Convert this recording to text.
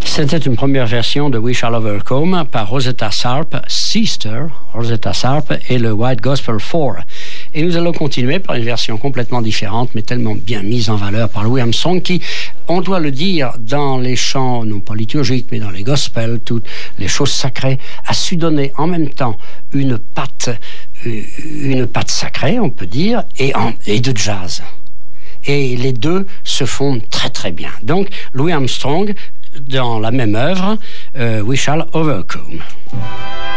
C'était une première version de We Shall Overcome par Rosetta Tharpe, Sister, Rosetta Tharpe et le White Gospel 4. Et nous allons continuer par une version complètement différente, mais tellement bien mise en valeur par Louis Armstrong, qui, on doit le dire, dans les chants, non pas liturgiques, mais dans les gospels, toutes les choses sacrées, a su donner en même temps une patte sacrée, on peut dire, et de jazz. Et les deux se font très très bien. Donc, Louis Armstrong, dans la même œuvre, We Shall Overcome.